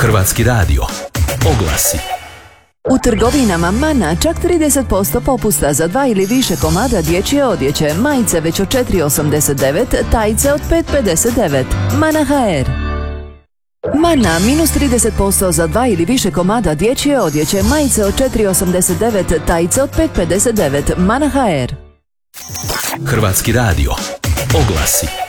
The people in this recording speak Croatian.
Hrvatski radio. Oglasi. U trgovinama Mana čak 30% popusta za 2 ili više komada dječje odjeće, majice već od 4,89, tajice od 5,59. Mana HR. Mana minus 30% za 2 ili više komada dječje odjeće, majice od 4,89, tajice od 5,59. Mana HR. Hrvatski radio. Oglasi.